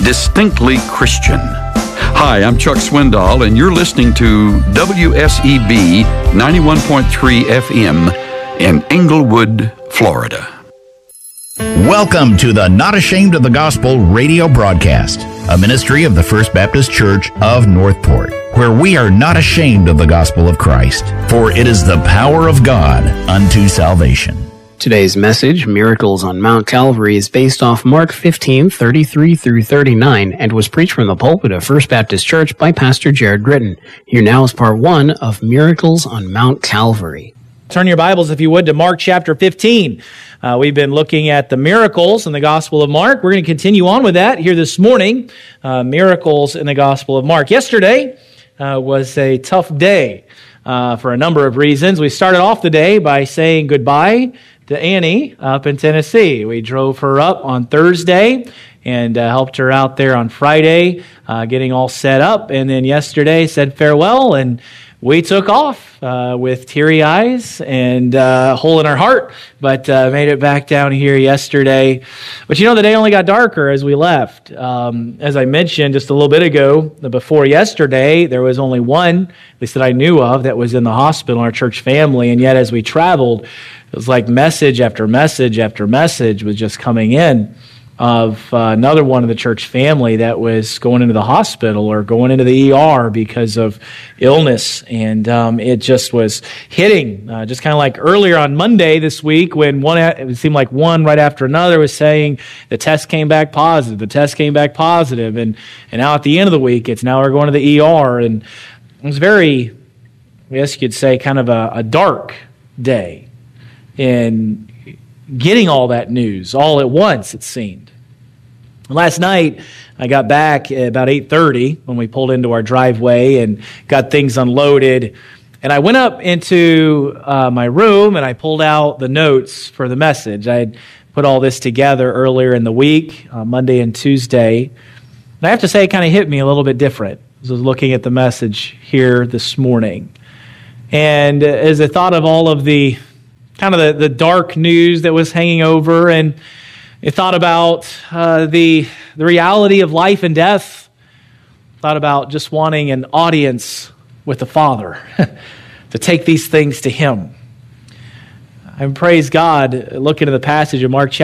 distinctly Christian. Hi, I'm Chuck Swindoll, and you're listening to WSEB 91.3 FM in Englewood, Florida. Welcome to the Not Ashamed of the Gospel radio broadcast, a ministry of the First Baptist Church of Northport, where we are not ashamed of the gospel of Christ, for it is the power of God unto salvation. Today's message, Miracles on Mount Calvary, is based off Mark 15:33 through 39, and was preached from the pulpit of First Baptist Church by Pastor Jared Gritton. Here now is part 1 of Miracles on Mount Calvary. Turn your Bibles, if you would, to Mark chapter 15. We've been looking at the miracles in the Gospel of Mark. We're going to continue on with that here this morning, miracles in the Gospel of Mark. Yesterday was a tough day for a number of reasons. We started off the day by saying goodbye to Annie up in Tennessee. We drove her up on Thursday and helped her out there on Friday, getting all set up. And then yesterday said farewell, and we took off with teary eyes and a hole in our heart, but made it back down here yesterday. But you know, the day only got darker as we left. As I mentioned just a little bit ago, before yesterday, there was only one, at least that I knew of, that was in the hospital in our church family. And yet as we traveled, it was like message after message after message was just coming in of another one of the church family that was going into the hospital or going into the ER because of illness. And it just was hitting, just kind of like earlier on Monday this week when it seemed like one right after another was saying the test came back positive, the test came back positive. And now at the end of the week, it's now we're going to the ER. And it was very, I guess you could say, kind of a dark day in getting all that news all at once, it seemed. Last night, I got back at about 8:30 when we pulled into our driveway and got things unloaded. And I went up into my room and I pulled out the notes for the message. I had put all this together earlier in the week, Monday and Tuesday. And I have to say, it kind of hit me a little bit different as I was looking at the message here this morning. And as I thought of all of the kind of the dark news that was hanging over, and I thought about the reality of life and death. Thought about just wanting an audience with the Father to take these things to Him. And praise God, looking at the passage of Mark chapter